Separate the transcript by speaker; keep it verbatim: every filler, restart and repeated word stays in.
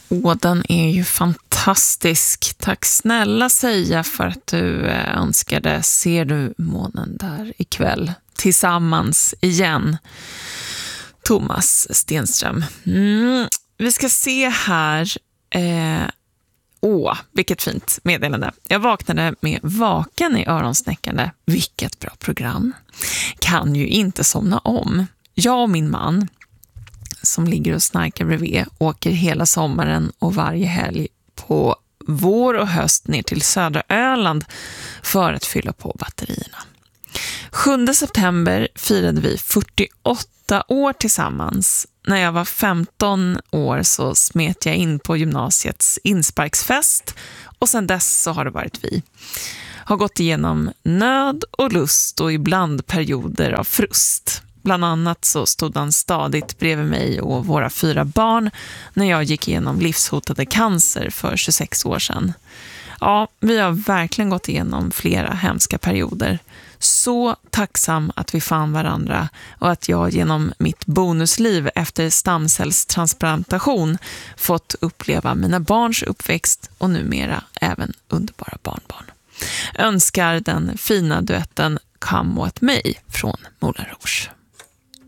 Speaker 1: Åh, den är ju fantastisk. Tack snälla säga för att du önskade Ser du månen där ikväll tillsammans igen. Thomas Stenström. Mm, vi ska se här. Eh, åh, vilket fint meddelande. Jag vaknade med Vaken i öronsnäckande. Vilket bra program. Kan ju inte somna om. Jag och min man som ligger och snarkar bredvid åker hela sommaren och varje helg på vår och höst ner till södra Öland för att fylla på batterierna. sjunde september firade vi fyrtioåtta år tillsammans. När jag var femton år så smet jag in på gymnasiets insparksfest och sedan dess så har det varit vi. Har gått igenom nöd och lust och ibland perioder av frust. Bland annat så stod han stadigt bredvid mig och våra fyra barn när jag gick igenom livshotade cancer för tjugosex år sedan. Ja, vi har verkligen gått igenom flera hemska perioder. Så tacksam att vi fann varandra och att jag genom mitt bonusliv efter stamcellstransplantation fått uppleva mina barns uppväxt och numera även underbara barnbarn. Önskar den fina duetten Come Åt mig från Moulin Rouge.